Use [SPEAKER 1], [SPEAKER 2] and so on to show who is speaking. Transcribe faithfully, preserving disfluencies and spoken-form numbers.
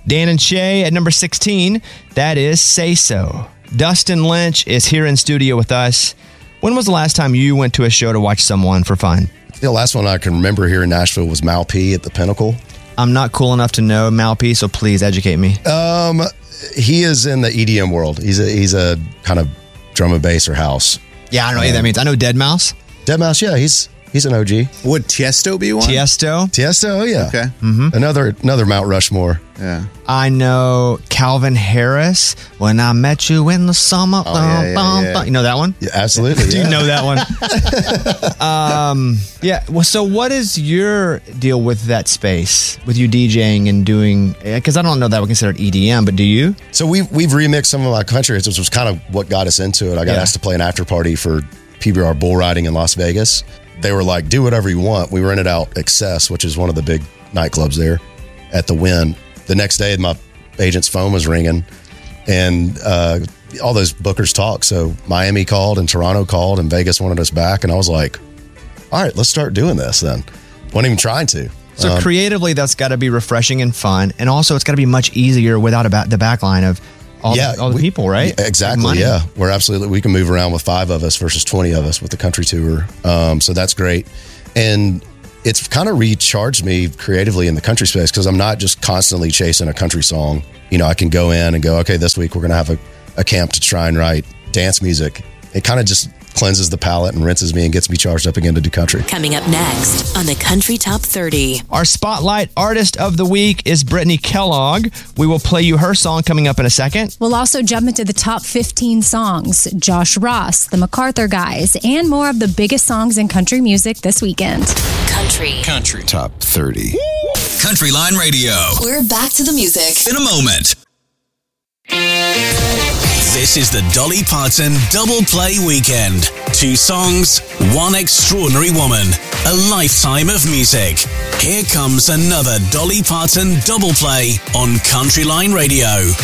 [SPEAKER 1] Dan and Shay at number sixteen, that is Say So. Dustin Lynch is here in studio with us. When was the last time you went to a show to watch someone for fun?
[SPEAKER 2] The last one I can remember here in Nashville was Mal P at the Pinnacle.
[SPEAKER 1] I'm not cool enough to know Mal P, so please educate me.
[SPEAKER 2] Um, he is in the E D M world. He's a he's a kind of drum and bass or house.
[SPEAKER 1] Yeah, I don't know what that means. I know Dead Mouse.
[SPEAKER 2] Dead Mouse, yeah, he's he's an O G.
[SPEAKER 3] Would Tiesto be one?
[SPEAKER 1] Tiesto.
[SPEAKER 2] Tiesto, oh yeah.
[SPEAKER 3] Okay.
[SPEAKER 1] Mm-hmm.
[SPEAKER 2] Another another Mount Rushmore.
[SPEAKER 3] Yeah.
[SPEAKER 1] I know Calvin Harris. When I met you in the summer.
[SPEAKER 3] Oh, yeah, yeah,
[SPEAKER 1] bum,
[SPEAKER 3] yeah.
[SPEAKER 1] bum. You know that one?
[SPEAKER 2] Yeah, absolutely.
[SPEAKER 1] Do
[SPEAKER 2] yeah.
[SPEAKER 1] you know that one? um, yeah. Well, so what is your deal with that space, with you DJing and doing? Because I don't know that we consider it E D M, but do you?
[SPEAKER 2] So we've we've remixed some of my country hits, which was kind of what got us into it. I got
[SPEAKER 1] Yeah.
[SPEAKER 2] asked to play an after party for P B R bull riding in Las Vegas. They were like, do whatever you want. We rented out Excess, which is one of the big nightclubs there, at the Wynn. The next day, my agent's phone was ringing, and uh, all those bookers talk. So Miami called, and Toronto called, and Vegas wanted us back. And I was like, all right, let's start doing this then. Wasn't even trying to.
[SPEAKER 1] So
[SPEAKER 2] Um,
[SPEAKER 1] creatively, that's got to be refreshing and fun, and also it's got to be much easier without a ba- the backline of all,
[SPEAKER 2] Yeah,
[SPEAKER 1] the, all the
[SPEAKER 2] we-
[SPEAKER 1] people, right?
[SPEAKER 2] Yeah, exactly.
[SPEAKER 1] Money.
[SPEAKER 2] Yeah, we're absolutely. We can move around with five of us versus twenty of us with the country tour. Um, so that's great, and it's kind of recharged me creatively in the country space because I'm not just constantly chasing a country song. You know, I can go in and go, okay, this week we're going to have a, a camp to try and write dance music. It kind of just cleanses the palate and rinses me and gets me charged up again to do country.
[SPEAKER 4] Coming up next on the Country Top thirty.
[SPEAKER 1] Our Spotlight Artist of the Week is Brittany Kellogg. We will play you her song coming up in a second.
[SPEAKER 5] We'll also jump into the top fifteen songs, Josh Ross, the MacArthur Guys, and more of the biggest songs in country music this weekend.
[SPEAKER 4] Country.
[SPEAKER 6] Country Top thirty. Country Line Radio.
[SPEAKER 4] We're back to the music.
[SPEAKER 6] In a moment. This is the Dolly Parton Double Play Weekend. Two songs, one extraordinary woman, a lifetime of music. Here comes another Dolly Parton Double Play on Country Line Radio.